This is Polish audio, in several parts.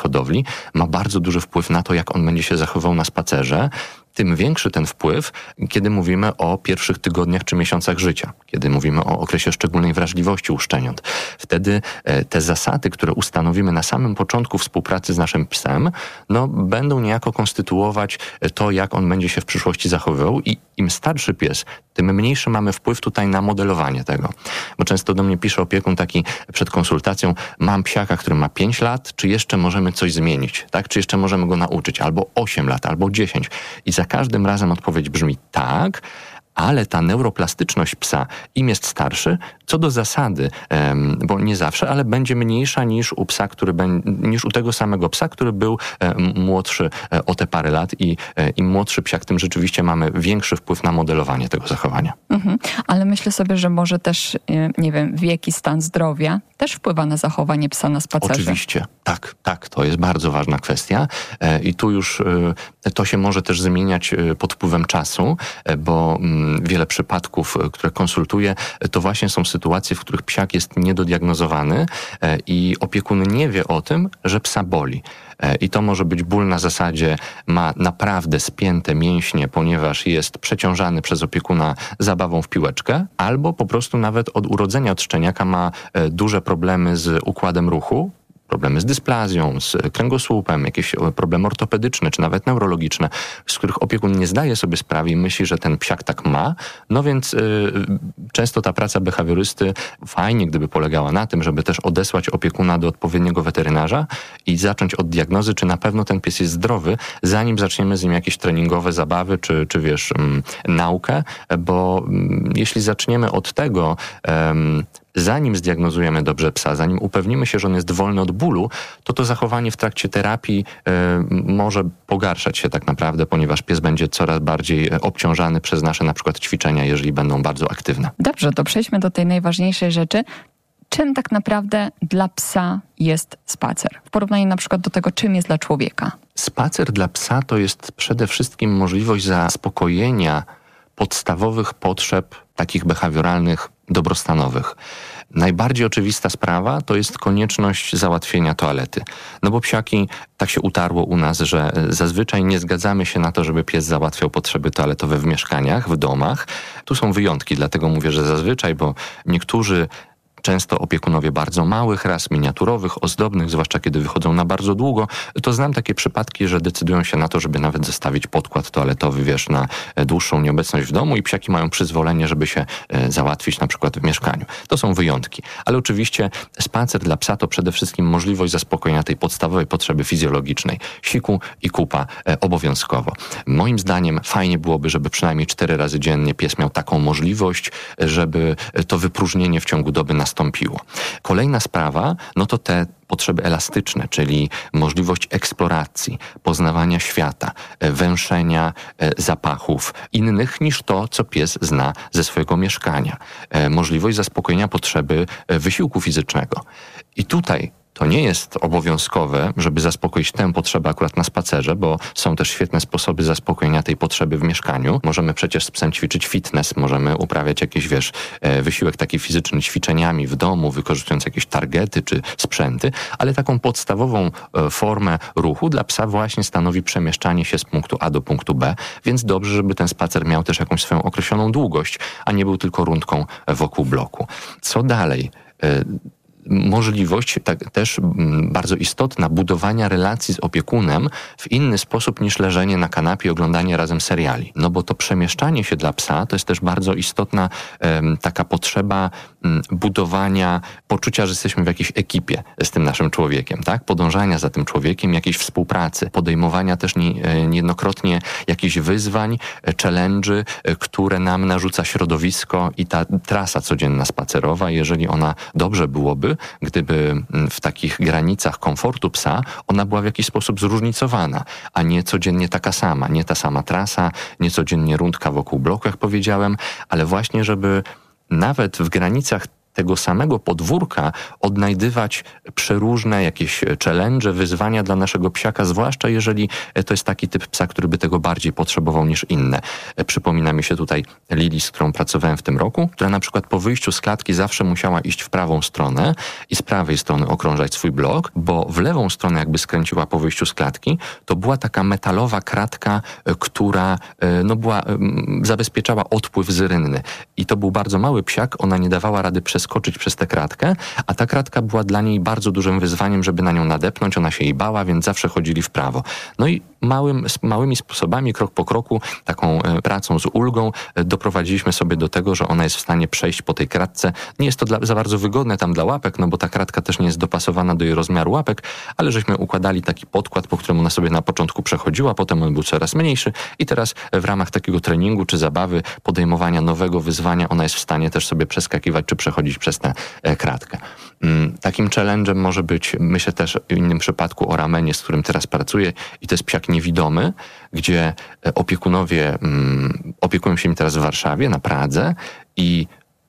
hodowli, ma bardzo duży wpływ na to, jak on będzie się zachowywał na spacerze. Tym większy ten wpływ, kiedy mówimy o pierwszych tygodniach czy miesiącach życia, kiedy mówimy o okresie szczególnej wrażliwości u szczeniąt. Wtedy te zasady, które ustanowimy na samym początku współpracy z naszym psem, będą niejako konstytuować to, jak on będzie się w przyszłości zachowywał i im starszy pies, tym mniejszy mamy wpływ tutaj na modelowanie tego. Bo często do mnie pisze opiekun taki przed konsultacją, mam psiaka, który ma 5 lat, czy jeszcze możemy coś zmienić, tak? Czy jeszcze możemy go nauczyć? Albo 8 lat, albo 10. I za każdym razem odpowiedź brzmi tak, ale ta neuroplastyczność psa, im jest starszy, co do zasady, bo nie zawsze, ale będzie mniejsza niż niż u tego samego psa, który był młodszy o te parę lat i im młodszy psiak, tym rzeczywiście mamy większy wpływ na modelowanie tego zachowania. Ale myślę sobie, że może też, nie wiem, wiek i stan zdrowia też wpływa na zachowanie psa na spacerze. Oczywiście, tak, to jest bardzo ważna kwestia i tu już to się może też zmieniać pod wpływem czasu, bo wiele przypadków, które konsultuję, to właśnie są sytuacje, w których psiak jest niedodiagnozowany i opiekun nie wie o tym, że psa boli. I to może być ból na zasadzie, ma naprawdę spięte mięśnie, ponieważ jest przeciążany przez opiekuna zabawą w piłeczkę, albo po prostu nawet od urodzenia od szczeniaka ma duże problemy z układem ruchu, problemy z dysplazją, z kręgosłupem, jakieś problemy ortopedyczne czy nawet neurologiczne, z których opiekun nie zdaje sobie sprawy i myśli, że ten psiak tak ma. No więc często ta praca behawiorysty fajnie, gdyby polegała na tym, żeby też odesłać opiekuna do odpowiedniego weterynarza i zacząć od diagnozy, czy na pewno ten pies jest zdrowy, zanim zaczniemy z nim jakieś treningowe zabawy, czy wiesz, naukę, bo jeśli zaczniemy od tego, zanim zdiagnozujemy dobrze psa, zanim upewnimy się, że on jest wolny od bólu, to zachowanie w trakcie terapii może pogarszać się tak naprawdę, ponieważ pies będzie coraz bardziej obciążany przez nasze na przykład ćwiczenia, jeżeli będą bardzo aktywne. Dobrze, to przejdźmy do tej najważniejszej rzeczy. Czym tak naprawdę dla psa jest spacer? W porównaniu na przykład do tego, czym jest dla człowieka. Spacer dla psa to jest przede wszystkim możliwość zaspokojenia podstawowych potrzeb takich behawioralnych, dobrostanowych. Najbardziej oczywista sprawa to jest konieczność załatwienia toalety. No bo psiaki, tak się utarło u nas, że zazwyczaj nie zgadzamy się na to, żeby pies załatwiał potrzeby toaletowe w mieszkaniach, w domach. Tu są wyjątki, dlatego mówię, że zazwyczaj, bo niektórzy często opiekunowie bardzo małych ras, miniaturowych, ozdobnych, zwłaszcza kiedy wychodzą na bardzo długo, to znam takie przypadki, że decydują się na to, żeby nawet zostawić podkład toaletowy, wiesz, na dłuższą nieobecność w domu i psiaki mają przyzwolenie, żeby się załatwić na przykład w mieszkaniu. To są wyjątki. Ale oczywiście spacer dla psa to przede wszystkim możliwość zaspokojenia tej podstawowej potrzeby fizjologicznej. Siku i kupa obowiązkowo. Moim zdaniem fajnie byłoby, żeby przynajmniej 4 razy dziennie pies miał taką możliwość, żeby to wypróżnienie w ciągu doby nastąpiło. Kolejna sprawa, to te potrzeby elastyczne, czyli możliwość eksploracji, poznawania świata, węszenia zapachów innych niż to, co pies zna ze swojego mieszkania. Możliwość zaspokojenia potrzeby wysiłku fizycznego. I tutaj to nie jest obowiązkowe, żeby zaspokoić tę potrzebę akurat na spacerze, bo są też świetne sposoby zaspokojenia tej potrzeby w mieszkaniu. Możemy przecież z psem ćwiczyć fitness, możemy uprawiać jakiś, wysiłek taki fizyczny ćwiczeniami w domu, wykorzystując jakieś targety czy sprzęty, ale taką podstawową formę ruchu dla psa właśnie stanowi przemieszczanie się z punktu A do punktu B, więc dobrze, żeby ten spacer miał też jakąś swoją określoną długość, a nie był tylko rundką wokół bloku. Co dalej? Możliwość też bardzo istotna budowania relacji z opiekunem w inny sposób niż leżenie na kanapie i oglądanie razem seriali. No bo to przemieszczanie się dla psa to jest też bardzo istotna taka potrzeba budowania poczucia, że jesteśmy w jakiejś ekipie z tym naszym człowiekiem, tak? Podążania za tym człowiekiem, jakiejś współpracy, podejmowania też niejednokrotnie jakichś wyzwań, challenge'y, które nam narzuca środowisko i ta trasa codzienna spacerowa, jeżeli ona dobrze byłoby, gdyby w takich granicach komfortu psa ona była w jakiś sposób zróżnicowana, a nie codziennie taka sama, nie ta sama trasa, nie codziennie rundka wokół bloku, jak powiedziałem, ale właśnie, żeby nawet w granicach tego samego podwórka odnajdywać przeróżne jakieś challenge, wyzwania dla naszego psiaka, zwłaszcza jeżeli to jest taki typ psa, który by tego bardziej potrzebował niż inne. Przypomina mi się tutaj Lili, z którą pracowałem w tym roku, która na przykład po wyjściu z klatki zawsze musiała iść w prawą stronę i z prawej strony okrążać swój blok, bo w lewą stronę jakby skręciła po wyjściu z klatki, to była taka metalowa kratka, która zabezpieczała odpływ z rynny. I to był bardzo mały psiak, ona nie dawała rady przeskoczyć przez tę kratkę, a ta kratka była dla niej bardzo dużym wyzwaniem, żeby na nią nadepnąć, ona się jej bała, więc zawsze chodzili w prawo. No i małymi sposobami, krok po kroku, taką pracą z ulgą doprowadziliśmy sobie do tego, że ona jest w stanie przejść po tej kratce. Nie jest to za bardzo wygodne tam dla łapek, no bo ta kratka też nie jest dopasowana do jej rozmiaru łapek, ale żeśmy układali taki podkład, po którym ona sobie na początku przechodziła, potem on był coraz mniejszy i teraz w ramach takiego treningu czy zabawy, podejmowania nowego wyzwania, ona jest w stanie też sobie przeskakiwać czy przechodzić przez tę kratkę. Takim challenge'em może być, myślę też w innym przypadku o Ramenie, z którym teraz pracuję, i to jest psiak niewidomy, gdzie opiekunowie opiekują się nim teraz w Warszawie, na Pradze, i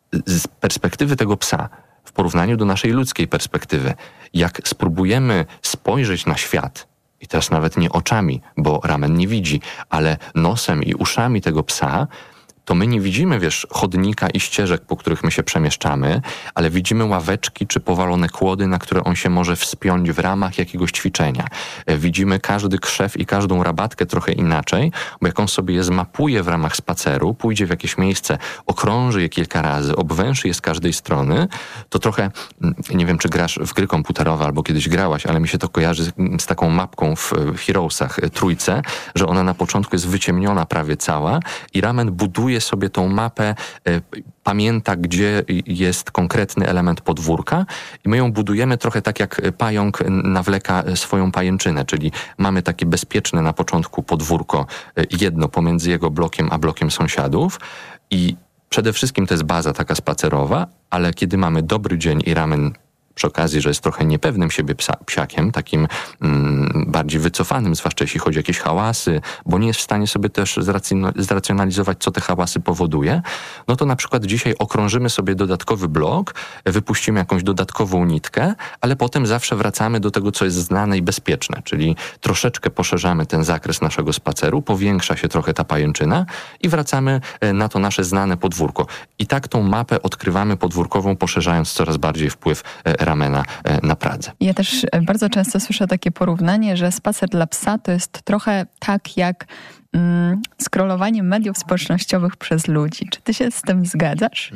z perspektywy tego psa, w porównaniu do naszej ludzkiej perspektywy, jak spróbujemy spojrzeć na świat, i teraz nawet nie oczami, bo Ramen nie widzi, ale nosem i uszami tego psa, to my nie widzimy, chodnika i ścieżek, po których my się przemieszczamy, ale widzimy ławeczki czy powalone kłody, na które on się może wspiąć w ramach jakiegoś ćwiczenia. Widzimy każdy krzew i każdą rabatkę trochę inaczej, bo jak on sobie je zmapuje w ramach spaceru, pójdzie w jakieś miejsce, okrąży je kilka razy, obwęszy je z każdej strony, to trochę, nie wiem, czy grasz w gry komputerowe albo kiedyś grałaś, ale mi się to kojarzy z taką mapką w Heroesach, trójce, że ona na początku jest wyciemniona prawie cała i Ramen buduje sobie tą mapę, pamięta, gdzie jest konkretny element podwórka i my ją budujemy trochę tak, jak pająk nawleka swoją pajęczynę, czyli mamy takie bezpieczne na początku podwórko, jedno pomiędzy jego blokiem a blokiem sąsiadów, i przede wszystkim to jest baza taka spacerowa, ale kiedy mamy dobry dzień i Ramen przy okazji, że jest trochę niepewnym siebie psiakiem, takim bardziej wycofanym, zwłaszcza jeśli chodzi o jakieś hałasy, bo nie jest w stanie sobie też zracjonalizować, co te hałasy powoduje, no to na przykład dzisiaj okrążymy sobie dodatkowy blok, wypuścimy jakąś dodatkową nitkę, ale potem zawsze wracamy do tego, co jest znane i bezpieczne, czyli troszeczkę poszerzamy ten zakres naszego spaceru, powiększa się trochę ta pajęczyna i wracamy na to nasze znane podwórko. I tak tą mapę odkrywamy podwórkową, poszerzając coraz bardziej wpływ Ramena na Pradze. Ja też bardzo często słyszę takie porównanie, że spacer dla psa to jest trochę tak jak scrollowanie mediów społecznościowych przez ludzi. Czy ty się z tym zgadzasz?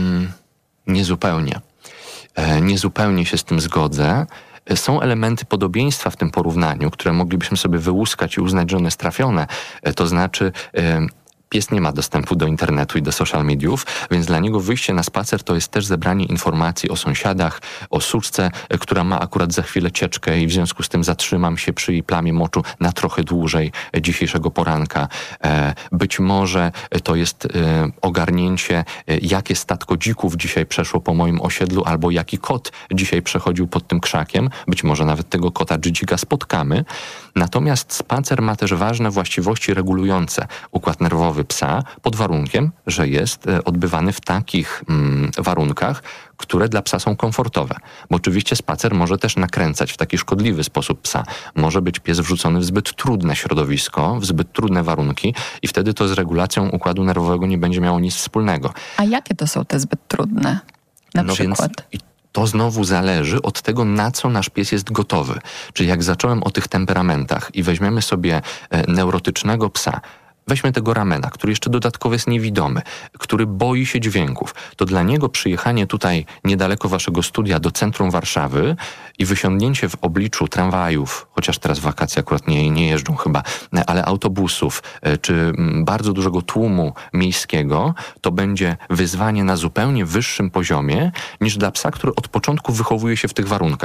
Niezupełnie. Niezupełnie się z tym zgodzę. Są elementy podobieństwa w tym porównaniu, które moglibyśmy sobie wyłuskać i uznać, że one jest trafione. To znaczy pies nie ma dostępu do internetu i do social mediów, więc dla niego wyjście na spacer to jest też zebranie informacji o sąsiadach, o suczce, która ma akurat za chwilę cieczkę i w związku z tym zatrzymam się przy jej plamie moczu na trochę dłużej dzisiejszego poranka. Być może to jest ogarnięcie, jakie statko dzików dzisiaj przeszło po moim osiedlu, albo jaki kot dzisiaj przechodził pod tym krzakiem. Być może nawet tego kota czy dzika spotkamy. Natomiast spacer ma też ważne właściwości regulujące układ nerwowy psa, pod warunkiem, że jest odbywany w takich warunkach, które dla psa są komfortowe. Bo oczywiście spacer może też nakręcać w taki szkodliwy sposób psa. Może być pies wrzucony w zbyt trudne środowisko, w zbyt trudne warunki i wtedy to z regulacją układu nerwowego nie będzie miało nic wspólnego. A jakie to są te zbyt trudne? Na przykład? To znowu zależy od tego, na co nasz pies jest gotowy. Czyli jak zacząłem o tych temperamentach i weźmiemy sobie neurotycznego psa, weźmy tego Ramena, który jeszcze dodatkowo jest niewidomy, który boi się dźwięków, to dla niego przyjechanie tutaj niedaleko waszego studia do centrum Warszawy i wysiądnięcie w obliczu tramwajów, chociaż teraz wakacje akurat nie jeżdżą chyba, ale autobusów, czy bardzo dużego tłumu miejskiego, to będzie wyzwanie na zupełnie wyższym poziomie niż dla psa, który od początku wychowuje się w tych warunkach.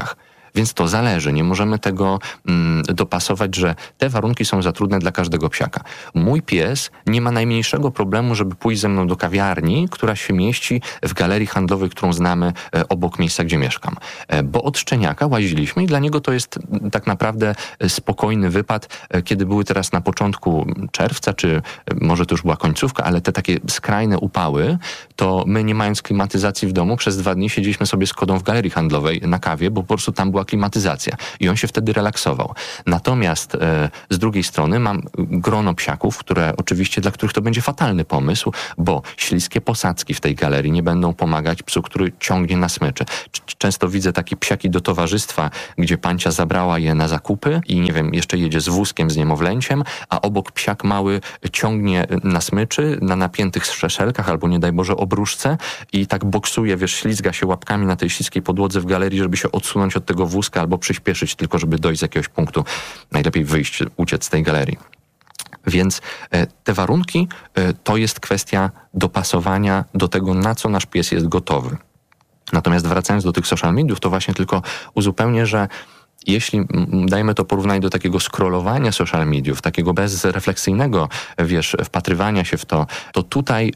Więc to zależy. Nie możemy tego dopasować, że te warunki są za trudne dla każdego psiaka. Mój pies nie ma najmniejszego problemu, żeby pójść ze mną do kawiarni, która się mieści w galerii handlowej, którą znamy obok miejsca, gdzie mieszkam. Bo od szczeniaka łaziliśmy i dla niego to jest tak naprawdę spokojny wypad, kiedy były teraz na początku czerwca, czy może to już była końcówka, ale te takie skrajne upały, to my nie mając klimatyzacji w domu, przez 2 dni siedzieliśmy sobie z Kodą w galerii handlowej na kawie, bo po prostu tam była klimatyzacja i on się wtedy relaksował. Natomiast z drugiej strony mam grono psiaków, dla których to będzie fatalny pomysł, bo śliskie posadzki w tej galerii nie będą pomagać psu, który ciągnie na smyczy. Często widzę takie psiaki do towarzystwa, gdzie pancia zabrała je na zakupy i nie wiem, jeszcze jedzie z wózkiem, z niemowlęciem, a obok psiak mały ciągnie na smyczy, na napiętych strzeszelkach albo nie daj Boże obruszce i tak boksuje, ślizga się łapkami na tej śliskiej podłodze w galerii, żeby się odsunąć od tego wózka albo przyspieszyć tylko, żeby dojść z jakiegoś punktu, najlepiej wyjść, uciec z tej galerii. Więc te warunki to jest kwestia dopasowania do tego, na co nasz pies jest gotowy. Natomiast wracając do tych social mediów, to właśnie tylko uzupełnię, że jeśli dajemy to porównanie do takiego scrollowania social mediów, takiego bezrefleksyjnego, wpatrywania się w to, to tutaj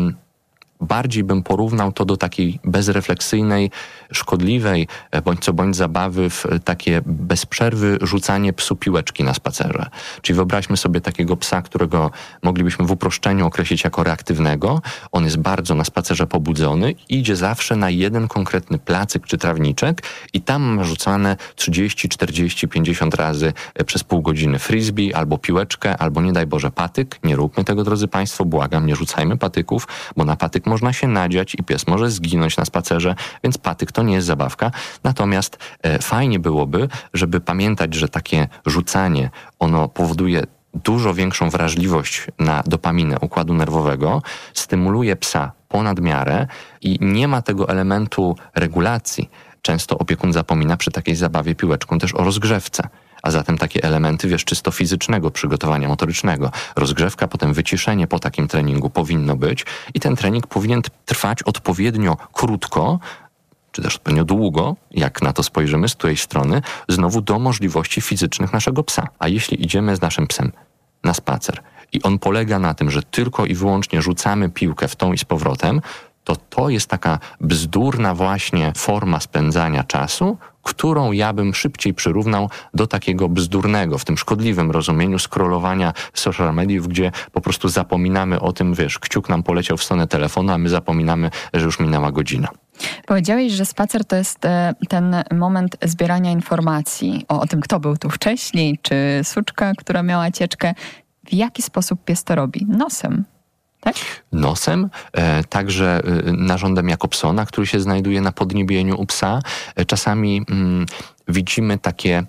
bardziej bym porównał to do takiej bezrefleksyjnej, szkodliwej, bądź co bądź zabawy w takie bez przerwy rzucanie psu piłeczki na spacerze. Czyli wyobraźmy sobie takiego psa, którego moglibyśmy w uproszczeniu określić jako reaktywnego. On jest bardzo na spacerze pobudzony, idzie zawsze na jeden konkretny placyk czy trawniczek i tam ma rzucane 30, 40, 50 razy przez pół godziny frisbee, albo piłeczkę, albo nie daj Boże patyk. Nie róbmy tego, drodzy Państwo, błagam, nie rzucajmy patyków, bo na patyk można się nadziać i pies może zginąć na spacerze, więc patyk to nie jest zabawka. Natomiast fajnie byłoby, żeby pamiętać, że takie rzucanie, ono powoduje dużo większą wrażliwość na dopaminę układu nerwowego, stymuluje psa ponad miarę i nie ma tego elementu regulacji. Często opiekun zapomina przy takiej zabawie piłeczką też o rozgrzewce. A zatem takie elementy, czysto fizycznego przygotowania motorycznego. Rozgrzewka, potem wyciszenie po takim treningu powinno być i ten trening powinien trwać odpowiednio krótko, czy też odpowiednio długo, jak na to spojrzymy z której strony, znowu do możliwości fizycznych naszego psa. A jeśli idziemy z naszym psem na spacer i on polega na tym, że tylko i wyłącznie rzucamy piłkę w tą i z powrotem, to jest taka bzdurna właśnie forma spędzania czasu, którą ja bym szybciej przyrównał do takiego bzdurnego, w tym szkodliwym rozumieniu scrollowania social mediów, gdzie po prostu zapominamy o tym, kciuk nam poleciał w stronę telefonu, a my zapominamy, że już minęła godzina. Powiedziałeś, że spacer to jest ten moment zbierania informacji o tym, kto był tu wcześniej, czy suczka, która miała cieczkę. W jaki sposób pies to robi? Nosem. Tak? Nosem, także narządem Jakobsona, który się znajduje na podniebieniu u psa. Czasami widzimy takie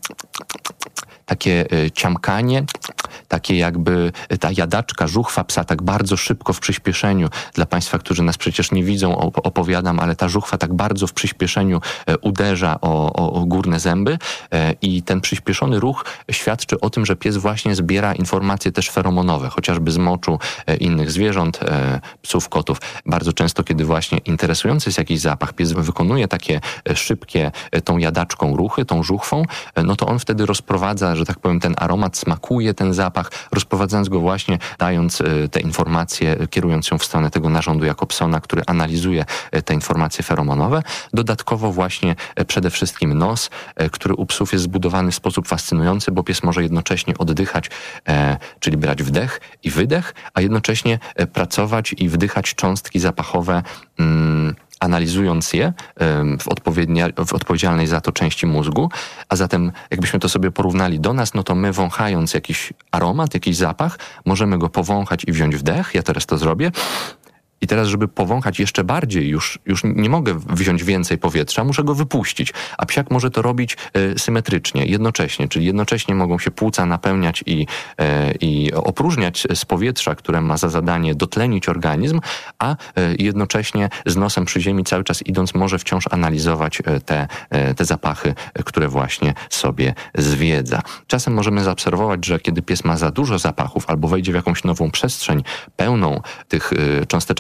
ciamkanie, takie jakby ta jadaczka, żuchwa psa tak bardzo szybko w przyspieszeniu. Dla Państwa, którzy nas przecież nie widzą, opowiadam, ale ta żuchwa tak bardzo w przyspieszeniu uderza o górne zęby i ten przyspieszony ruch świadczy o tym, że pies właśnie zbiera informacje też feromonowe, chociażby z moczu innych zwierząt, psów, kotów. Bardzo często, kiedy właśnie interesujący jest jakiś zapach, pies wykonuje takie szybkie tą jadaczką ruchy, tą żuchwą, no to on wtedy rozprowadza, że tak powiem, ten aromat, smakuje ten zapach, rozprowadzając go właśnie, dając te informacje, kierując się w stronę tego narządu Jakobsona, który analizuje te informacje feromonowe. Dodatkowo właśnie przede wszystkim nos, który u psów jest zbudowany w sposób fascynujący, bo pies może jednocześnie oddychać, czyli brać wdech i wydech, a jednocześnie pracować i wdychać cząstki zapachowe, analizując je w odpowiedzialnej za to części mózgu, a zatem jakbyśmy to sobie porównali do nas, no to my wąchając jakiś aromat, jakiś zapach, możemy go powąchać i wziąć wdech, ja teraz to zrobię. I teraz, żeby powąchać jeszcze bardziej, już nie mogę wziąć więcej powietrza, muszę go wypuścić. A psiak może to robić symetrycznie, jednocześnie, czyli jednocześnie mogą się płuca napełniać i opróżniać z powietrza, które ma za zadanie dotlenić organizm, a jednocześnie z nosem przy ziemi cały czas idąc może wciąż analizować te zapachy, które właśnie sobie zwiedza. Czasem możemy zaobserwować, że kiedy pies ma za dużo zapachów albo wejdzie w jakąś nową przestrzeń pełną tych cząsteczek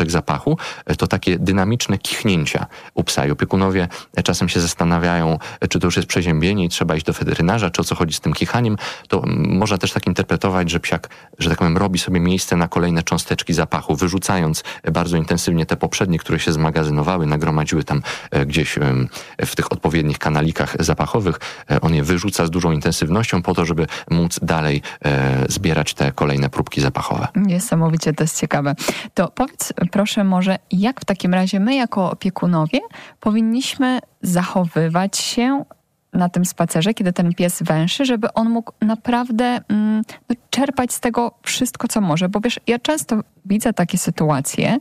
cząstek zapachu, to takie dynamiczne kichnięcia u psa. I opiekunowie czasem się zastanawiają, czy to już jest przeziębienie i trzeba iść do weterynarza, czy o co chodzi z tym kichaniem. To można też tak interpretować, że psiak, że tak powiem, robi sobie miejsce na kolejne cząsteczki zapachu, wyrzucając bardzo intensywnie te poprzednie, które się zmagazynowały, nagromadziły tam gdzieś w tych odpowiednich kanalikach zapachowych. On je wyrzuca z dużą intensywnością po to, żeby móc dalej zbierać te kolejne próbki zapachowe. Niesamowicie, to jest ciekawe. To powiedz proszę może, jak w takim razie my jako opiekunowie powinniśmy zachowywać się na tym spacerze, kiedy ten pies węszy, żeby on mógł naprawdę czerpać z tego wszystko, co może. Bo wiesz, ja często widzę takie sytuacje,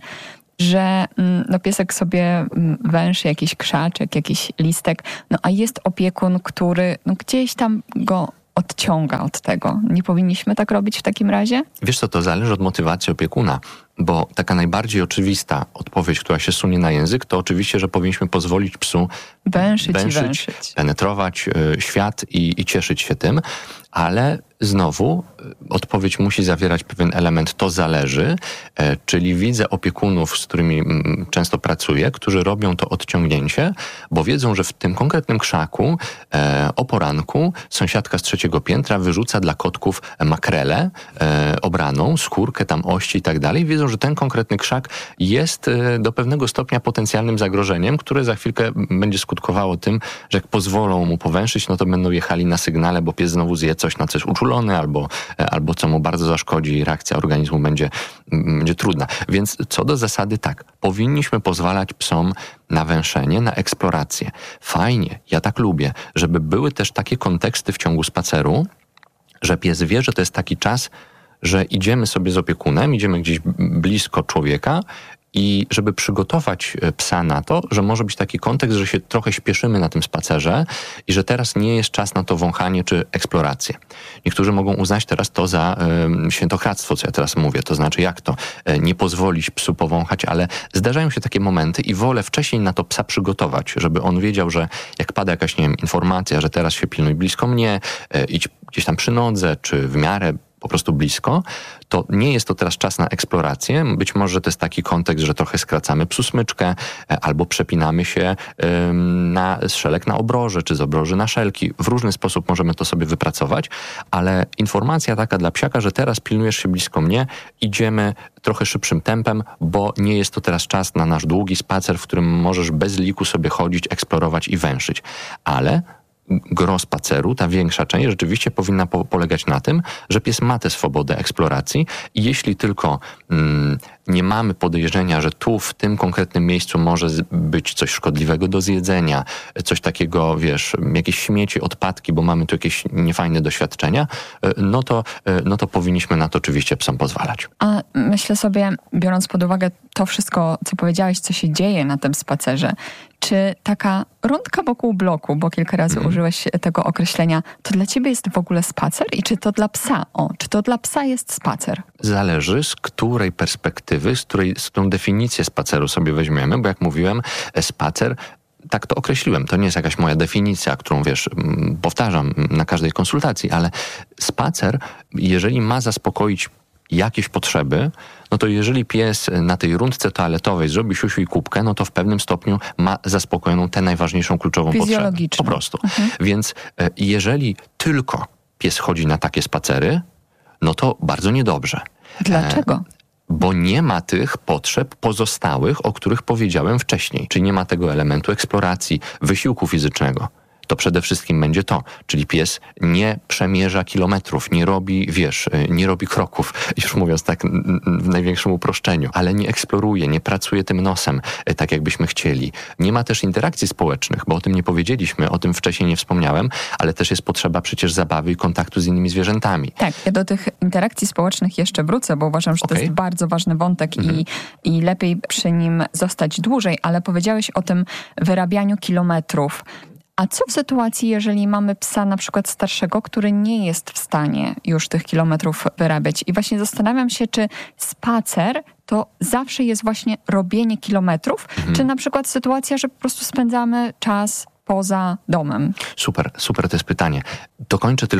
że piesek sobie węszy jakiś krzaczek, jakiś listek, a jest opiekun, który gdzieś tam go odciąga od tego. Nie powinniśmy tak robić w takim razie? Wiesz co, to zależy od motywacji opiekuna, bo taka najbardziej oczywista odpowiedź, która się sunie na język, to oczywiście, że powinniśmy pozwolić psu węszyć, penetrować świat i cieszyć się tym, ale znowu odpowiedź musi zawierać pewien element to zależy, czyli widzę opiekunów, z którymi często pracuję, którzy robią to odciągnięcie, bo wiedzą, że w tym konkretnym krzaku o poranku sąsiadka z 3. piętra wyrzuca dla kotków makrelę obraną, skórkę, tam ości i tak dalej. Wiedzą, że ten konkretny krzak jest do pewnego stopnia potencjalnym zagrożeniem, które za chwilkę będzie skutkowało tym, że jak pozwolą mu powęszyć, to będą jechali na sygnale, bo pies znowu zje coś, na co jest uczulony, albo co mu bardzo zaszkodzi i reakcja organizmu będzie trudna. Więc co do zasady tak, powinniśmy pozwalać psom na węszenie, na eksplorację. Fajnie, ja tak lubię, żeby były też takie konteksty w ciągu spaceru, że pies wie, że to jest taki czas, że idziemy sobie z opiekunem, idziemy gdzieś blisko człowieka i żeby przygotować psa na to, że może być taki kontekst, że się trochę śpieszymy na tym spacerze i że teraz nie jest czas na to wąchanie czy eksplorację. Niektórzy mogą uznać teraz to za świętokradztwo, co ja teraz mówię. To znaczy, jak to? Nie pozwolić psu powąchać, ale zdarzają się takie momenty i wolę wcześniej na to psa przygotować, żeby on wiedział, że jak pada jakaś, informacja, że teraz się pilnuj blisko mnie, idź gdzieś tam przy nodze, czy w miarę po prostu blisko, to nie jest to teraz czas na eksplorację. Być może to jest taki kontekst, że trochę skracamy psu smyczkę, albo przepinamy się na szelek na obroże, czy z obroży na szelki. W różny sposób możemy to sobie wypracować, ale informacja taka dla psiaka, że teraz pilnujesz się blisko mnie, idziemy trochę szybszym tempem, bo nie jest to teraz czas na nasz długi spacer, w którym możesz bez liku sobie chodzić, eksplorować i węszyć. Ale gro spaceru, ta większa część rzeczywiście powinna polegać na tym, że pies ma tę swobodę eksploracji i jeśli tylko nie mamy podejrzenia, że tu w tym konkretnym miejscu może być coś szkodliwego do zjedzenia, coś takiego, jakieś śmieci, odpadki, bo mamy tu jakieś niefajne doświadczenia, no to powinniśmy na to oczywiście psom pozwalać. A myślę sobie, biorąc pod uwagę to wszystko, co powiedziałeś, co się dzieje na tym spacerze, czy taka rundka wokół bloku, bo kilka razy użyłeś tego określenia, to dla ciebie jest w ogóle spacer i czy to dla psa? Czy to dla psa jest spacer? Zależy z której perspektywy, z którą definicję spaceru sobie weźmiemy, bo jak mówiłem, spacer, tak to określiłem, to nie jest jakaś moja definicja, którą powtarzam na każdej konsultacji, ale spacer, jeżeli ma zaspokoić jakieś potrzeby, no to jeżeli pies na tej rundce toaletowej zrobi siusiu i kubkę, no to w pewnym stopniu ma zaspokojoną tę najważniejszą, kluczową potrzebę. Po prostu. Więc jeżeli tylko pies chodzi na takie spacery, no to bardzo niedobrze. Dlaczego? Bo nie ma tych potrzeb pozostałych, o których powiedziałem wcześniej. Czyli nie ma tego elementu eksploracji, wysiłku fizycznego. To przede wszystkim będzie to, czyli pies nie przemierza kilometrów, nie robi kroków, już mówiąc tak w największym uproszczeniu, ale nie eksploruje, nie pracuje tym nosem, tak jakbyśmy chcieli. Nie ma też interakcji społecznych, bo o tym nie powiedzieliśmy, o tym wcześniej nie wspomniałem, ale też jest potrzeba przecież zabawy i kontaktu z innymi zwierzętami. Tak, ja do tych interakcji społecznych jeszcze wrócę, bo uważam, że to jest bardzo ważny wątek i lepiej przy nim zostać dłużej, ale powiedziałeś o tym wyrabianiu kilometrów. A co w sytuacji, jeżeli mamy psa na przykład starszego, który nie jest w stanie już tych kilometrów wyrabiać? I właśnie zastanawiam się, czy spacer to zawsze jest właśnie robienie kilometrów, czy na przykład sytuacja, że po prostu spędzamy czas poza domem? Super to jest pytanie. Dokończę tylko,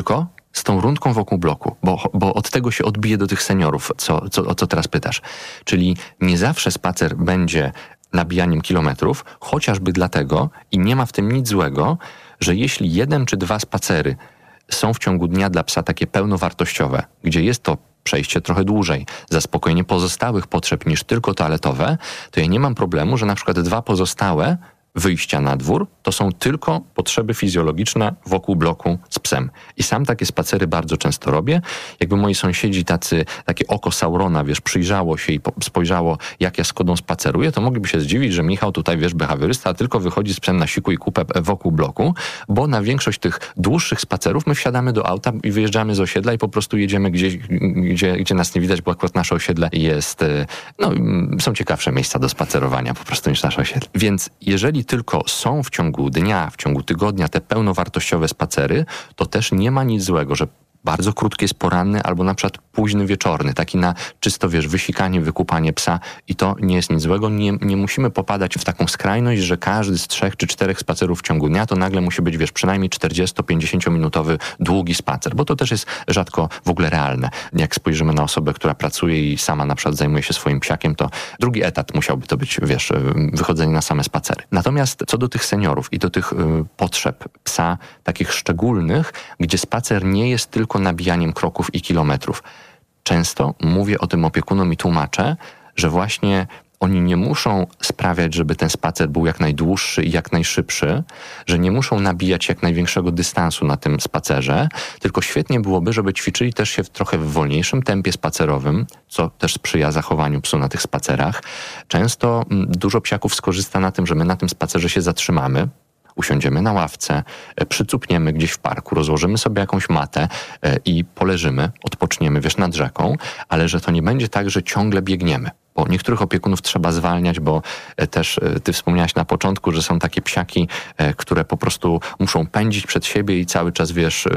z tą rundką wokół bloku, bo od tego się odbije do tych seniorów, o co teraz pytasz. Czyli nie zawsze spacer będzie nabijaniem kilometrów, chociażby dlatego, i nie ma w tym nic złego, że jeśli 1 czy 2 spacery są w ciągu dnia dla psa takie pełnowartościowe, gdzie jest to przejście trochę dłużej, zaspokojenie pozostałych potrzeb niż tylko toaletowe, to ja nie mam problemu, że na przykład 2 pozostałe wyjścia na dwór to są tylko potrzeby fizjologiczne wokół bloku z psem. I sam takie spacery bardzo często robię. Jakby moi sąsiedzi takie oko Saurona, przyjrzało się i spojrzało, jak ja z Kodą spaceruję, to mogliby się zdziwić, że Michał tutaj, behawiorysta, tylko wychodzi z psem na siku i kupę wokół bloku, bo na większość tych dłuższych spacerów my wsiadamy do auta i wyjeżdżamy z osiedla i po prostu jedziemy gdzieś, gdzie nas nie widać, bo akurat nasze osiedle jest, są ciekawsze miejsca do spacerowania po prostu niż nasze osiedle. Więc jeżeli tylko są w ciągu dnia, w ciągu tygodnia te pełnowartościowe spacery, to też nie ma nic złego, że bardzo krótki jest poranny albo na przykład późny wieczorny, taki na czysto, wysikanie, wykupanie psa i to nie jest nic złego. Nie musimy popadać w taką skrajność, że każdy z 3 czy 4 spacerów w ciągu dnia to nagle musi być, przynajmniej 40-50 minutowy długi spacer, bo to też jest rzadko w ogóle realne. Jak spojrzymy na osobę, która pracuje i sama na przykład zajmuje się swoim psiakiem, to drugi etat musiałby to być, wychodzenie na same spacery. Natomiast co do tych seniorów i do tych potrzeb psa, takich szczególnych, gdzie spacer nie jest tylko nabijaniem kroków i kilometrów. Często mówię o tym opiekunom i tłumaczę, że właśnie oni nie muszą sprawiać, żeby ten spacer był jak najdłuższy i jak najszybszy, że nie muszą nabijać jak największego dystansu na tym spacerze, tylko świetnie byłoby, żeby ćwiczyli też się trochę w wolniejszym tempie spacerowym, co też sprzyja zachowaniu psu na tych spacerach. Często dużo psiaków skorzysta na tym, że my na tym spacerze się zatrzymamy, usiądziemy na ławce, przycupniemy gdzieś w parku, rozłożymy sobie jakąś matę i poleżymy, odpoczniemy, nad rzeką, ale że to nie będzie tak, że ciągle biegniemy. Bo niektórych opiekunów trzeba zwalniać, bo też ty wspomniałaś na początku, że są takie psiaki, które po prostu muszą pędzić przed siebie i cały czas,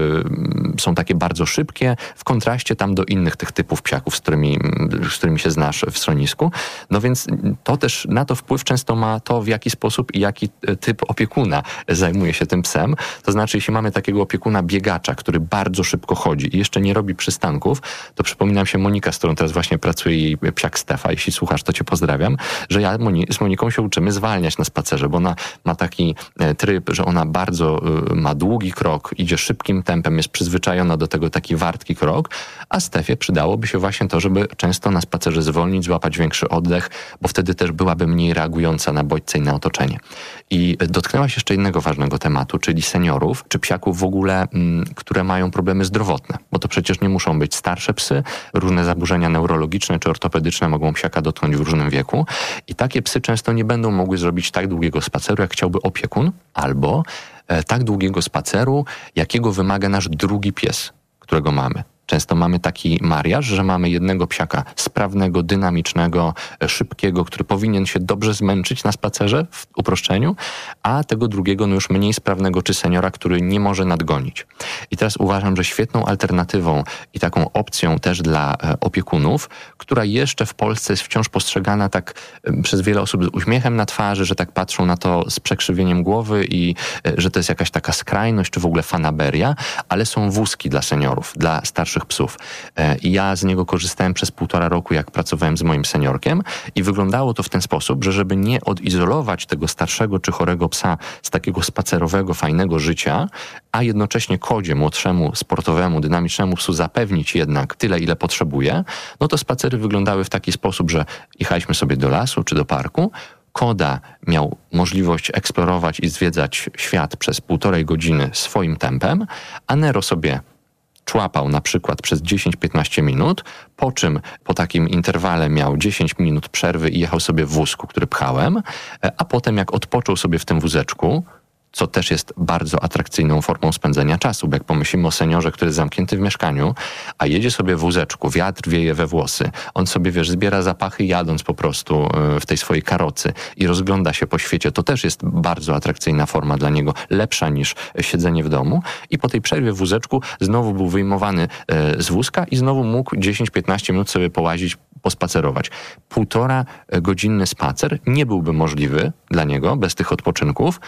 są takie bardzo szybkie, w kontraście tam do innych tych typów psiaków, z którymi się znasz w schronisku. No więc to też na to wpływ często ma to, w jaki sposób i jaki typ opiekuna zajmuje się tym psem. To znaczy, jeśli mamy takiego opiekuna biegacza, który bardzo szybko chodzi i jeszcze nie robi przystanków, to przypominam się Monika, z którą teraz właśnie pracuje, jej psiak Stefa. Jeśli słuchasz, to cię pozdrawiam, że ja z Moniką się uczymy zwalniać na spacerze, bo ona ma taki tryb, że ona bardzo ma długi krok, idzie szybkim tempem, jest przyzwyczajona do tego taki wartki krok, a Stefie przydałoby się właśnie to, żeby często na spacerze zwolnić, złapać większy oddech, bo wtedy też byłaby mniej reagująca na bodźce i na otoczenie. I dotknęłaś jeszcze innego ważnego tematu, czyli seniorów, czy psiaków w ogóle, które mają problemy zdrowotne, bo to przecież nie muszą być starsze psy, różne zaburzenia neurologiczne czy ortopedyczne mogą psiaka dotknąć w różnym wieku i takie psy często nie będą mogły zrobić tak długiego spaceru, jak chciałby opiekun, albo tak długiego spaceru, jakiego wymaga nasz drugi pies, którego mamy. Często mamy taki mariaż, że mamy jednego psiaka sprawnego, dynamicznego, szybkiego, który powinien się dobrze zmęczyć na spacerze, w uproszczeniu, a tego drugiego już mniej sprawnego czy seniora, który nie może nadgonić. I teraz uważam, że świetną alternatywą i taką opcją też dla opiekunów, która jeszcze w Polsce jest wciąż postrzegana tak przez wiele osób z uśmiechem na twarzy, że tak patrzą na to z przekrzywieniem głowy i że to jest jakaś taka skrajność, czy w ogóle fanaberia, ale są wózki dla seniorów, dla starszych psów. I ja z niego korzystałem przez 1,5 roku, jak pracowałem z moim seniorkiem i wyglądało to w ten sposób, że żeby nie odizolować tego starszego czy chorego psa z takiego spacerowego, fajnego życia, a jednocześnie Kodzie, młodszemu, sportowemu, dynamicznemu psu zapewnić jednak tyle, ile potrzebuje, no to spacery wyglądały w taki sposób, że jechaliśmy sobie do lasu czy do parku, Koda miał możliwość eksplorować i zwiedzać świat przez 1,5 godziny swoim tempem, a Nero sobie człapał na przykład przez 10-15 minut, po czym po takim interwale miał 10 minut przerwy i jechał sobie w wózku, który pchałem, a potem jak odpoczął sobie w tym wózeczku, co też jest bardzo atrakcyjną formą spędzenia czasu, bo jak pomyślimy o seniorze, który jest zamknięty w mieszkaniu, a jedzie sobie w wózeczku, wiatr wieje we włosy, on sobie, zbiera zapachy jadąc po prostu w tej swojej karocy i rozgląda się po świecie, to też jest bardzo atrakcyjna forma dla niego, lepsza niż siedzenie w domu i po tej przerwie w wózeczku znowu był wyjmowany z wózka i znowu mógł 10-15 minut sobie połazić, pospacerować. 1,5-godzinny spacer nie byłby możliwy dla niego bez tych odpoczynków,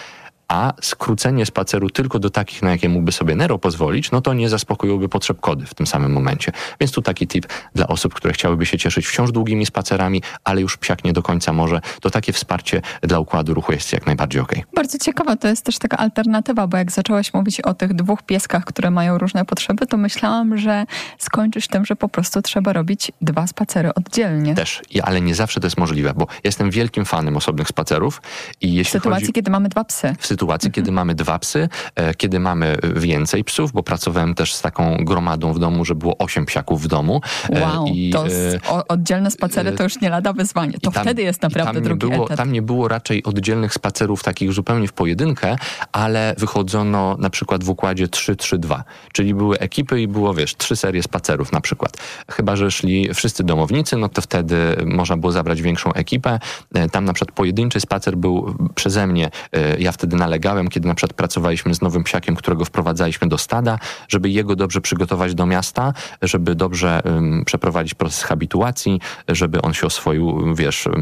a skrócenie spaceru tylko do takich, na jakie mógłby sobie Nero pozwolić, no to nie zaspokoiłoby potrzeb kody w tym samym momencie. Więc tu taki tip dla osób, które chciałyby się cieszyć wciąż długimi spacerami, ale już psiak nie do końca może, to takie wsparcie dla układu ruchu jest jak najbardziej okej. Bardzo ciekawa, to jest też taka alternatywa, bo jak zaczęłaś mówić o tych 2 pieskach, które mają różne potrzeby, to myślałam, że skończysz tym, że po prostu trzeba robić 2 spacery oddzielnie. Też, ale nie zawsze to jest możliwe, bo jestem wielkim fanem osobnych spacerów i jeśli w sytuacji, kiedy mamy 2 psy. W sytuacji, kiedy mamy 2 psy, kiedy mamy więcej psów, bo pracowałem też z taką gromadą w domu, że było 8 psiaków w domu. Wow, to oddzielne spacery to już nie lada wyzwanie. To wtedy jest naprawdę drugi etap. Tam nie było raczej oddzielnych spacerów takich zupełnie w pojedynkę, ale wychodzono na przykład w układzie 3-3-2, czyli były ekipy i było, 3 serie spacerów na przykład. Chyba że szli wszyscy domownicy, no to wtedy można było zabrać większą ekipę. Tam na przykład pojedynczy spacer był przeze mnie, ja wtedy nalegałem, kiedy na przykład pracowaliśmy z nowym psiakiem, którego wprowadzaliśmy do stada, żeby jego dobrze przygotować do miasta, żeby dobrze przeprowadzić proces habituacji, żeby on się oswoił,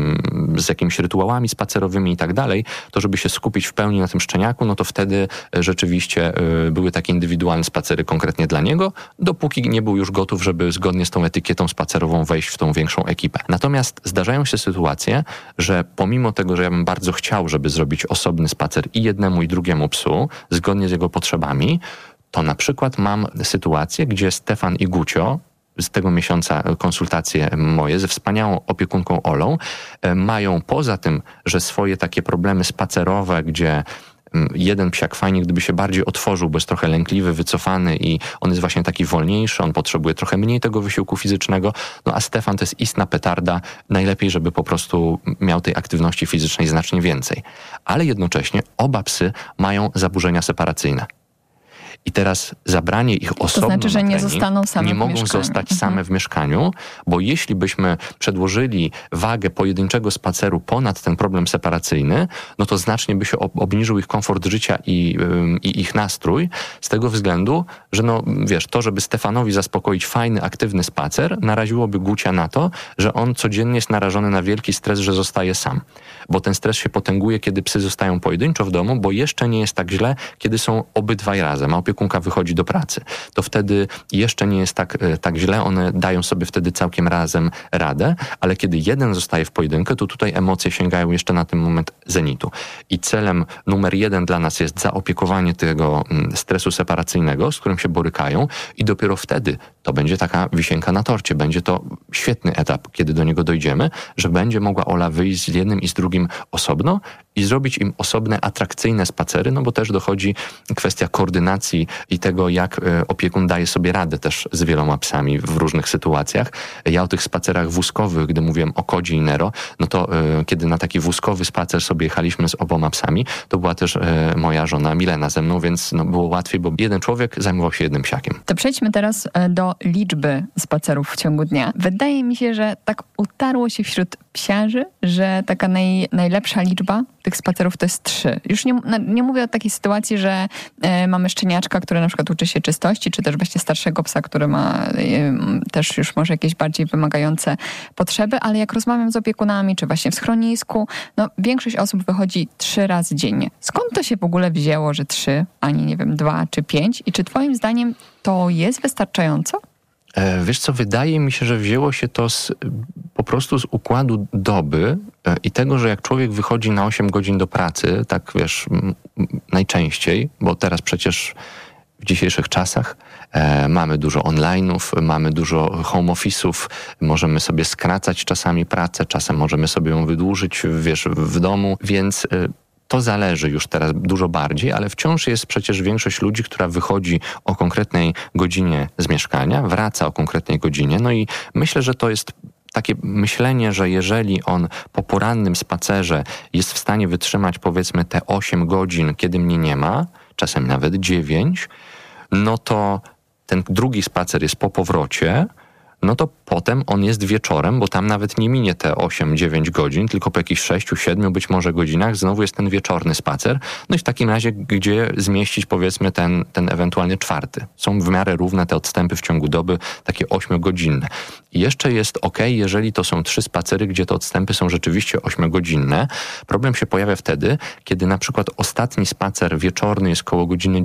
z jakimiś rytuałami spacerowymi i tak dalej, to żeby się skupić w pełni na tym szczeniaku, no to wtedy rzeczywiście były takie indywidualne spacery konkretnie dla niego, dopóki nie był już gotów, żeby zgodnie z tą etykietą spacerową wejść w tą większą ekipę. Natomiast zdarzają się sytuacje, że pomimo tego, że ja bym bardzo chciał, żeby zrobić osobny spacer i jednemu i drugiemu psu, zgodnie z jego potrzebami, to na przykład mam sytuację, gdzie Stefan i Gucio, z tego miesiąca konsultacje moje ze wspaniałą opiekunką Olą, mają poza tym, że swoje takie problemy spacerowe, gdzie jeden psiak fajnie, gdyby się bardziej otworzył, bo jest trochę lękliwy, wycofany i on jest właśnie taki wolniejszy, on potrzebuje trochę mniej tego wysiłku fizycznego, no a Stefan to jest istna petarda, najlepiej, żeby po prostu miał tej aktywności fizycznej znacznie więcej. Ale jednocześnie oba psy mają zaburzenia separacyjne. I teraz zabranie ich osobno to znaczy, że na nie trening, zostaną same nie w mogą mieszkaniu. zostać same w mieszkaniu, bo jeśli byśmy przedłożyli wagę pojedynczego spaceru ponad ten problem separacyjny, no to znacznie by się obniżył ich komfort życia i ich nastrój, z tego względu, że to, żeby Stefanowi zaspokoić fajny, aktywny spacer, naraziłoby Gucia na to, że on codziennie jest narażony na wielki stres, że zostaje sam. Bo ten stres się potęguje, kiedy psy zostają pojedynczo w domu, bo jeszcze nie jest tak źle, kiedy są obydwaj razem, a opiekunka wychodzi do pracy. To wtedy jeszcze nie jest tak źle, one dają sobie wtedy całkiem razem radę, ale kiedy jeden zostaje w pojedynkę, to tutaj emocje sięgają jeszcze na ten moment zenitu. I celem numer 1 dla nas jest zaopiekowanie tego stresu separacyjnego, z którym się borykają i dopiero wtedy to będzie taka wisienka na torcie. Będzie to świetny etap, kiedy do niego dojdziemy, że będzie mogła Ola wyjść z jednym i z drugim osobno i zrobić im osobne, atrakcyjne spacery, bo też dochodzi kwestia koordynacji i tego, jak opiekun daje sobie radę też z wieloma psami w różnych sytuacjach. Ja o tych spacerach wózkowych, gdy mówiłem o Kodzie i Nero, no to kiedy na taki wózkowy spacer sobie jechaliśmy z oboma psami, to była też moja żona Milena ze mną, więc było łatwiej, bo jeden człowiek zajmował się jednym psiakiem. To przejdźmy teraz do liczby spacerów w ciągu dnia. Wydaje mi się, że tak utarło się wśród psiarzy, że taka najlepsza liczba tych spacerów to jest 3. Już nie mówię o takiej sytuacji, że mamy szczeniaczka, który na przykład uczy się czystości, czy też właśnie starszego psa, który ma też już może jakieś bardziej wymagające potrzeby, ale jak rozmawiam z opiekunami, czy właśnie w schronisku, większość osób wychodzi 3 razy dziennie. Skąd to się w ogóle wzięło, że 3, a nie 2 czy 5? I czy twoim zdaniem to jest wystarczająco? Wiesz co, wydaje mi się, że wzięło się to po prostu z układu doby i tego, że jak człowiek wychodzi na 8 godzin do pracy, tak najczęściej, bo teraz przecież w dzisiejszych czasach mamy dużo online'ów, mamy dużo home office'ów, możemy sobie skracać czasami pracę, czasem możemy sobie ją wydłużyć, w domu, więc to zależy już teraz dużo bardziej, ale wciąż jest przecież większość ludzi, która wychodzi o konkretnej godzinie z mieszkania, wraca o konkretnej godzinie. I myślę, że to jest takie myślenie, że jeżeli on po porannym spacerze jest w stanie wytrzymać powiedzmy te 8 godzin, kiedy mnie nie ma, czasem nawet 9, no to ten drugi spacer jest po powrocie, no to potem on jest wieczorem, bo tam nawet nie minie te 8-9 godzin, tylko po jakichś 6-7 być może godzinach znowu jest ten wieczorny spacer. No i w takim razie, gdzie zmieścić powiedzmy ten ewentualnie czwarty. Są w miarę równe te odstępy w ciągu doby, takie 8-godzinne. I jeszcze jest jeżeli to są 3 spacery, gdzie te odstępy są rzeczywiście 8-godzinne. Problem się pojawia wtedy, kiedy na przykład ostatni spacer wieczorny jest koło godziny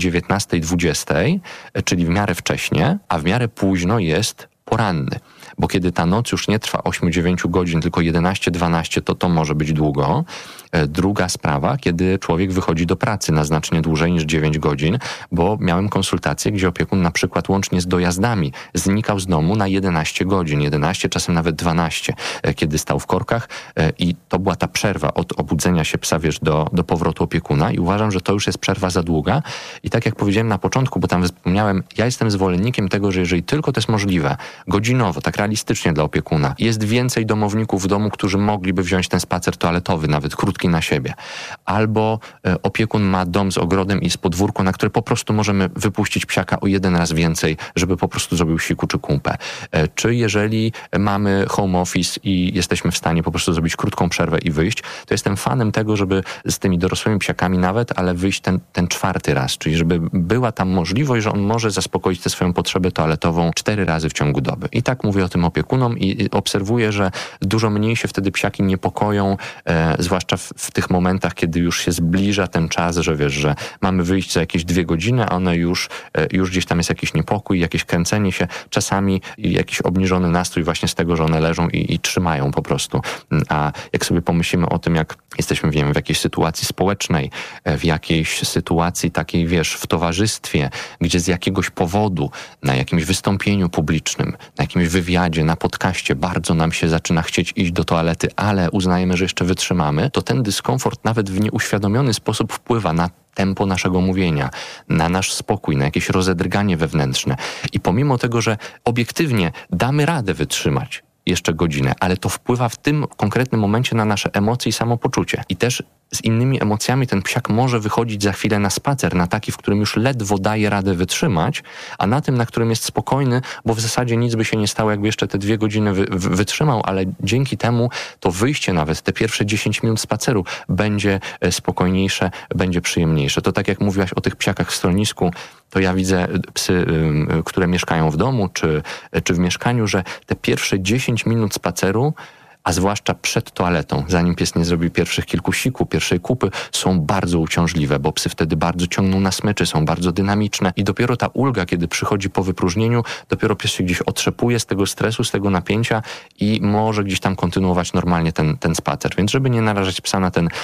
19-20, czyli w miarę wcześnie, a w miarę późno jest poranny. Bo kiedy ta noc już nie trwa 8-9 godzin, tylko 11-12, to może być długo. Druga sprawa, kiedy człowiek wychodzi do pracy na znacznie dłużej niż 9 godzin, bo miałem konsultację, gdzie opiekun na przykład łącznie z dojazdami znikał z domu na 11 godzin, 11, czasem nawet 12, kiedy stał w korkach i to była ta przerwa od obudzenia się psa, do powrotu opiekuna i uważam, że to już jest przerwa za długa i tak jak powiedziałem na początku, bo tam wspomniałem, ja jestem zwolennikiem tego, że jeżeli tylko to jest możliwe, godzinowo, tak realistycznie dla opiekuna, jest więcej domowników w domu, którzy mogliby wziąć ten spacer toaletowy, nawet krótki na siebie. Albo opiekun ma dom z ogrodem i z podwórko, na które po prostu możemy wypuścić psiaka o 1 raz więcej, żeby po prostu zrobił siku czy kumpę. Czy jeżeli mamy home office i jesteśmy w stanie po prostu zrobić krótką przerwę i wyjść, to jestem fanem tego, żeby z tymi dorosłymi psiakami nawet, ale wyjść ten 4. raz, czyli żeby była tam możliwość, że on może zaspokoić tę swoją potrzebę toaletową 4 razy w ciągu doby. I tak mówię o tym opiekunom i obserwuję, że dużo mniej się wtedy psiaki niepokoją, zwłaszcza w tych momentach, kiedy już się zbliża ten czas, że wiesz, że mamy wyjść za jakieś 2 godziny, a one już gdzieś tam jest jakiś niepokój, jakieś kręcenie się, czasami jakiś obniżony nastrój właśnie z tego, że one leżą i trzymają po prostu. A jak sobie pomyślimy o tym, jak jesteśmy, w jakiejś sytuacji społecznej, w jakiejś sytuacji takiej, w towarzystwie, gdzie z jakiegoś powodu, na jakimś wystąpieniu publicznym, na jakimś wywiadzie, na podcaście bardzo nam się zaczyna chcieć iść do toalety, ale uznajemy, że jeszcze wytrzymamy, to ten dyskomfort nawet w nieuświadomiony sposób wpływa na tempo naszego mówienia, na nasz spokój, na jakieś rozedrganie wewnętrzne. I pomimo tego, że obiektywnie damy radę wytrzymać jeszcze godzinę, ale to wpływa w tym konkretnym momencie na nasze emocje i samopoczucie. I też z innymi emocjami ten psiak może wychodzić za chwilę na spacer, na taki, w którym już ledwo daje radę wytrzymać, a na tym, na którym jest spokojny, bo w zasadzie nic by się nie stało, jakby jeszcze te 2 godziny wytrzymał, ale dzięki temu to wyjście nawet, te pierwsze 10 minut spaceru będzie spokojniejsze, będzie przyjemniejsze. To tak jak mówiłaś o tych psiakach w schronisku, to ja widzę psy, które mieszkają w domu czy w mieszkaniu, że te pierwsze 10 minut spaceru, a zwłaszcza przed toaletą, zanim pies nie zrobi pierwszych kilku siku, pierwszej kupy, są bardzo uciążliwe, bo psy wtedy bardzo ciągną na smyczy, są bardzo dynamiczne i dopiero ta ulga, kiedy przychodzi po wypróżnieniu, dopiero pies się gdzieś otrzepuje z tego stresu, z tego napięcia i może gdzieś tam kontynuować normalnie ten spacer. Więc żeby nie narażać psa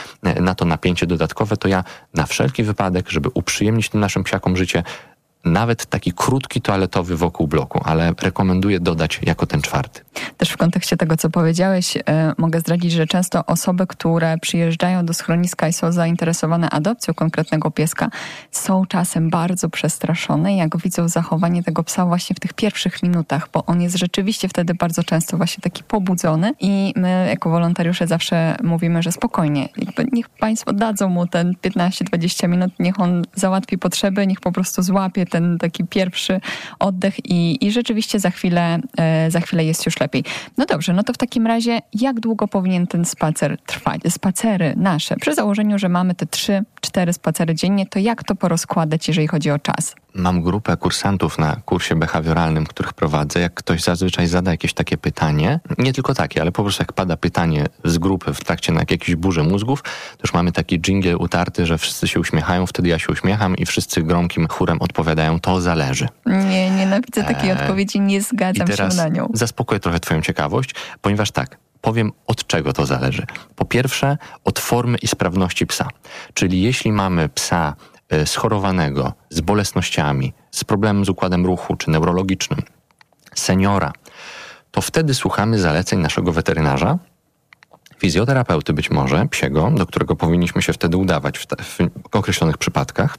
na to napięcie dodatkowe, to ja na wszelki wypadek, żeby uprzyjemnić tym naszym psiakom życie, nawet taki krótki toaletowy wokół bloku, ale rekomenduję dodać jako ten 4. Też w kontekście tego, co powiedziałeś, mogę zdradzić, że często osoby, które przyjeżdżają do schroniska i są zainteresowane adopcją konkretnego pieska, są czasem bardzo przestraszone, jak widzą zachowanie tego psa właśnie w tych pierwszych minutach, bo on jest rzeczywiście wtedy bardzo często właśnie taki pobudzony i my jako wolontariusze zawsze mówimy, że spokojnie, niech państwo dadzą mu ten 15-20 minut, niech on załatwi potrzeby, niech po prostu złapie ten taki pierwszy oddech i rzeczywiście za chwilę jest już lepiej. No dobrze, no to w takim razie jak długo powinien ten spacer trwać? Spacery nasze, przy założeniu, że mamy te 3-4 spacery dziennie, to jak to porozkładać, jeżeli chodzi o czas? Mam grupę kursantów na kursie behawioralnym, których prowadzę. Jak ktoś zazwyczaj zada jakieś takie pytanie, nie tylko takie, ale po prostu jak pada pytanie z grupy w trakcie jakiejś burzy mózgów, to już mamy taki dżingiel utarty, że wszyscy się uśmiechają, wtedy ja się uśmiecham i wszyscy gromkim chórem odpowiadają, to zależy. Nie, nienawidzę takiej odpowiedzi, nie zgadzam się na nią. Zaspokoję trochę twoją ciekawość, ponieważ tak, powiem, od czego to zależy. Po pierwsze, od formy i sprawności psa. Czyli jeśli mamy psa schorowanego, z bolesnościami, z problemem z układem ruchu czy neurologicznym, seniora, to wtedy słuchamy zaleceń naszego weterynarza, fizjoterapeuty być może, psiego, do którego powinniśmy się wtedy udawać w określonych przypadkach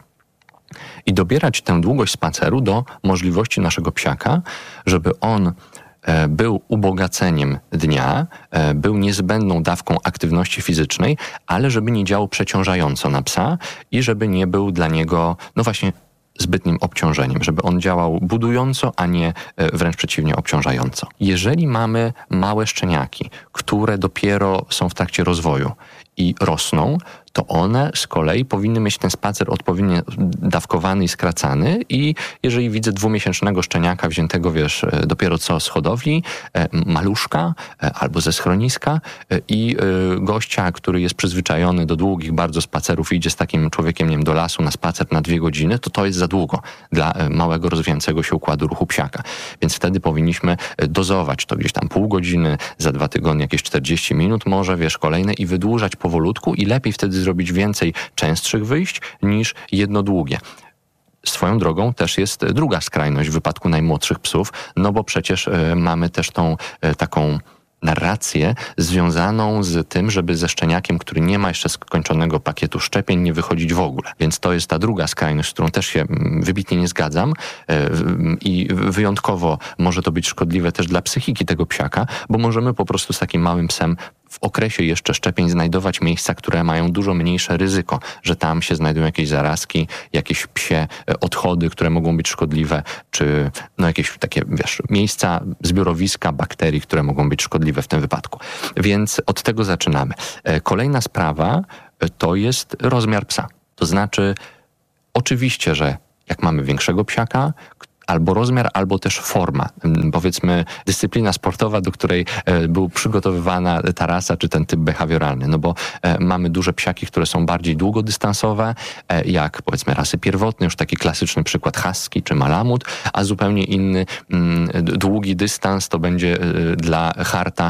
i dobierać tę długość spaceru do możliwości naszego psiaka, żeby on był ubogaceniem dnia, był niezbędną dawką aktywności fizycznej, ale żeby nie działał przeciążająco na psa i żeby nie był dla niego, no właśnie, zbytnim obciążeniem, żeby on działał budująco, a nie wręcz przeciwnie, obciążająco. Jeżeli mamy małe szczeniaki, które dopiero są w trakcie rozwoju i rosną, to one z kolei powinny mieć ten spacer odpowiednio dawkowany i skracany i jeżeli widzę 2-miesięcznego szczeniaka wziętego, dopiero co z hodowli, maluszka albo ze schroniska i gościa, który jest przyzwyczajony do długich bardzo spacerów i idzie z takim człowiekiem, nie wiem, do lasu na spacer na 2 godziny, to jest za długo dla małego, rozwijającego się układu ruchu psiaka. Więc wtedy powinniśmy dozować to gdzieś tam pół godziny, za 2 tygodnie jakieś 40 minut może, kolejne i wydłużać powolutku i lepiej wtedy zrobić więcej częstszych wyjść niż jedno długie. Swoją drogą też jest druga skrajność w wypadku najmłodszych psów, no bo przecież mamy też tą taką narrację związaną z tym, żeby ze szczeniakiem, który nie ma jeszcze skończonego pakietu szczepień, nie wychodzić w ogóle. Więc to jest ta druga skrajność, z którą też się wybitnie nie zgadzam i wyjątkowo może to być szkodliwe też dla psychiki tego psiaka, bo możemy po prostu z takim małym psem w okresie jeszcze szczepień znajdować miejsca, które mają dużo mniejsze ryzyko, że tam się znajdują jakieś zarazki, jakieś psie odchody, które mogą być szkodliwe, czy jakieś takie, miejsca, zbiorowiska bakterii, które mogą być szkodliwe w tym wypadku. Więc od tego zaczynamy. Kolejna sprawa to jest rozmiar psa. To znaczy, oczywiście, że jak mamy większego psiaka, albo rozmiar, albo też forma. Powiedzmy dyscyplina sportowa, do której był przygotowywana ta rasa, czy ten typ behawioralny. No bo mamy duże psiaki, które są bardziej długodystansowe, jak powiedzmy rasy pierwotne, już taki klasyczny przykład husky czy malamut, a zupełnie inny długi dystans to będzie dla harta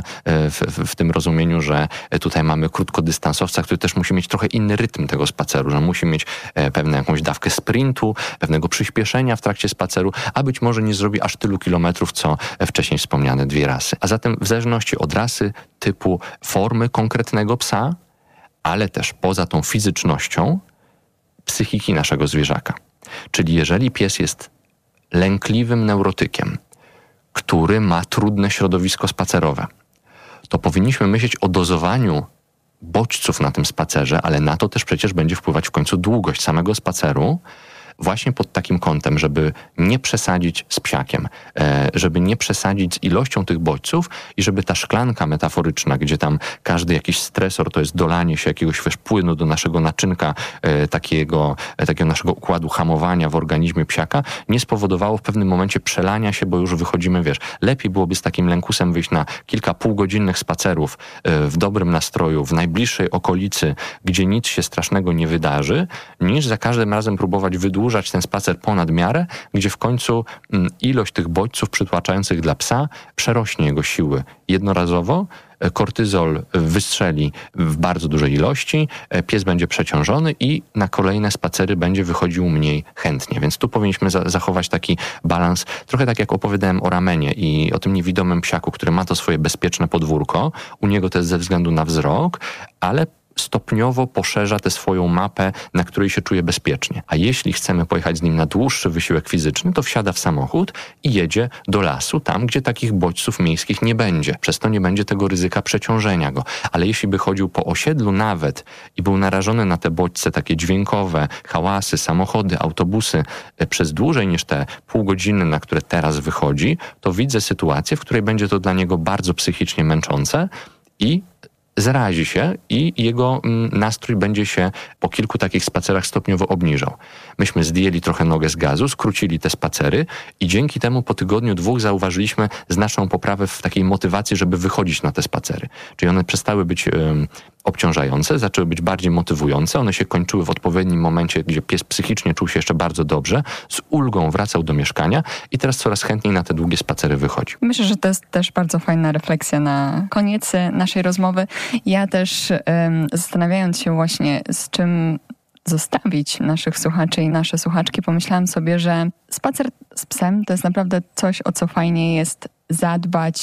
w tym rozumieniu, że tutaj mamy krótkodystansowca, który też musi mieć trochę inny rytm tego spaceru, że musi mieć pewną jakąś dawkę sprintu, pewnego przyspieszenia w trakcie spaceru, a być może nie zrobi aż tylu kilometrów, co wcześniej wspomniane 2 rasy. A zatem w zależności od rasy, typu, formy konkretnego psa, ale też poza tą fizycznością, psychiki naszego zwierzaka. Czyli jeżeli pies jest lękliwym neurotykiem, który ma trudne środowisko spacerowe, to powinniśmy myśleć o dozowaniu bodźców na tym spacerze, ale na to też przecież będzie wpływać w końcu długość samego spaceru, właśnie pod takim kątem, żeby nie przesadzić z psiakiem, żeby nie przesadzić z ilością tych bodźców i żeby ta szklanka metaforyczna, gdzie tam każdy jakiś stresor to jest dolanie się jakiegoś płynu do naszego naczynka, takiego naszego układu hamowania w organizmie psiaka, nie spowodowało w pewnym momencie przelania się, bo już wychodzimy, lepiej byłoby z takim lękusem wyjść na kilka półgodzinnych spacerów w dobrym nastroju, w najbliższej okolicy, gdzie nic się strasznego nie wydarzy, niż za każdym razem próbować wydłużać ten spacer ponad miarę, gdzie w końcu ilość tych bodźców przytłaczających dla psa przerośnie jego siły jednorazowo, kortyzol wystrzeli w bardzo dużej ilości, pies będzie przeciążony i na kolejne spacery będzie wychodził mniej chętnie. Więc tu powinniśmy zachować taki balans, trochę tak jak opowiadałem o ramenie i o tym niewidomym psiaku, który ma to swoje bezpieczne podwórko. U niego to jest ze względu na wzrok, ale stopniowo poszerza tę swoją mapę, na której się czuje bezpiecznie. A jeśli chcemy pojechać z nim na dłuższy wysiłek fizyczny, to wsiada w samochód i jedzie do lasu, tam gdzie takich bodźców miejskich nie będzie. Przez to nie będzie tego ryzyka przeciążenia go. Ale jeśli by chodził po osiedlu nawet i był narażony na te bodźce takie dźwiękowe, hałasy, samochody, autobusy przez dłużej niż te pół godziny, na które teraz wychodzi, to widzę sytuację, w której będzie to dla niego bardzo psychicznie męczące i zarazi się i jego nastrój będzie się po kilku takich spacerach stopniowo obniżał. Myśmy zdjęli trochę nogę z gazu, skrócili te spacery i dzięki temu po tygodniu, 2 zauważyliśmy znaczną poprawę w takiej motywacji, żeby wychodzić na te spacery. Czyli one przestały być obciążające, zaczęły być bardziej motywujące, one się kończyły w odpowiednim momencie, gdzie pies psychicznie czuł się jeszcze bardzo dobrze, z ulgą wracał do mieszkania i teraz coraz chętniej na te długie spacery wychodzi. Myślę, że to jest też bardzo fajna refleksja na koniec naszej rozmowy. Ja też zastanawiając się właśnie, z czym zostawić naszych słuchaczy i nasze słuchaczki, pomyślałam sobie, że spacer z psem to jest naprawdę coś, o co fajnie jest zadbać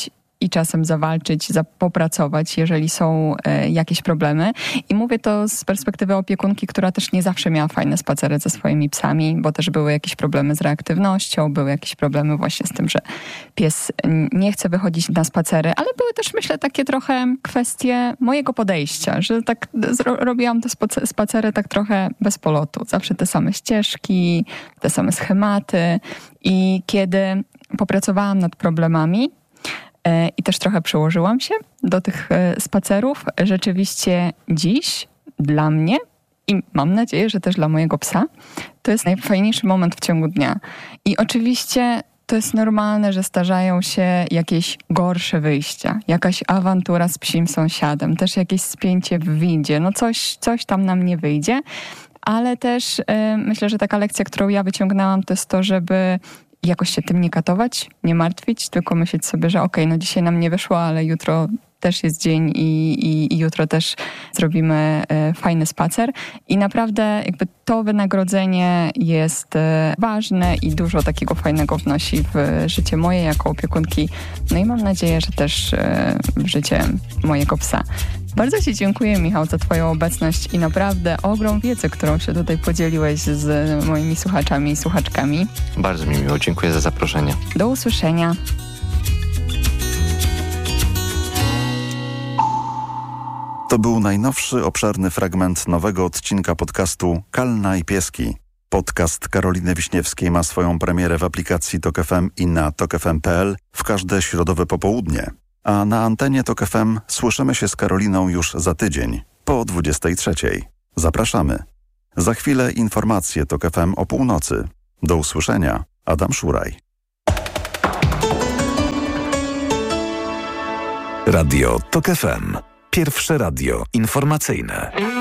i czasem zawalczyć, popracować, jeżeli są jakieś problemy. I mówię to z perspektywy opiekunki, która też nie zawsze miała fajne spacery ze swoimi psami, bo też były jakieś problemy z reaktywnością, były jakieś problemy właśnie z tym, że pies nie chce wychodzić na spacery, ale były też, myślę, takie trochę kwestie mojego podejścia, że tak robiłam te spacery tak trochę bez polotu. Zawsze te same ścieżki, te same schematy i kiedy popracowałam nad problemami i też trochę przyłożyłam się do tych spacerów, rzeczywiście dziś dla mnie i mam nadzieję, że też dla mojego psa, to jest najfajniejszy moment w ciągu dnia. I oczywiście to jest normalne, że zdarzają się jakieś gorsze wyjścia, jakaś awantura z psim sąsiadem, też jakieś spięcie w windzie, no coś tam nam nie wyjdzie, ale też myślę, że taka lekcja, którą ja wyciągnęłam, to jest to, żeby jakoś się tym nie katować, nie martwić, tylko myśleć sobie, że okej, no dzisiaj nam nie wyszło, ale jutro też jest dzień i jutro też zrobimy fajny spacer. I naprawdę jakby to wynagrodzenie jest ważne i dużo takiego fajnego wnosi w życie moje jako opiekunki. No i mam nadzieję, że też w życie mojego psa. Bardzo Ci dziękuję, Michał, za Twoją obecność i naprawdę ogrom wiedzy, którą się tutaj podzieliłeś z moimi słuchaczami i słuchaczkami. Bardzo mi miło, dziękuję za zaproszenie. Do usłyszenia. To był najnowszy, obszerny fragment nowego odcinka podcastu Kalna i Pieski. Podcast Karoliny Wiśniewskiej ma swoją premierę w aplikacji Tok FM i na tokfm.pl w każde środowe popołudnie. A na antenie Tok FM słyszymy się z Karoliną już za tydzień, po 23:00. Zapraszamy. Za chwilę informacje Tok FM o północy. Do usłyszenia. Adam Szuraj. Radio Tok FM. Pierwsze radio informacyjne.